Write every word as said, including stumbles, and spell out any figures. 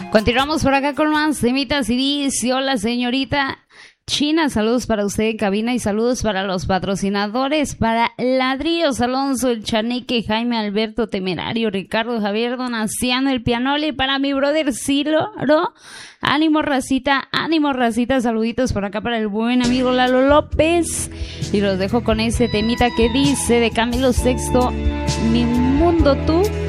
Continuamos por acá con más temitas y dice: hola señorita China, saludos para usted en cabina y saludos para los patrocinadores, para Ladrillos Alonso, el Chaneque, Jaime Alberto Temerario, Ricardo Javier Donaciano, el Pianole, para mi brother Silo, ánimo racita, ánimo racita, saluditos por acá para el buen amigo Lalo López, y los dejo con este temita que dice de Camilo Sexto: mi mundo tú.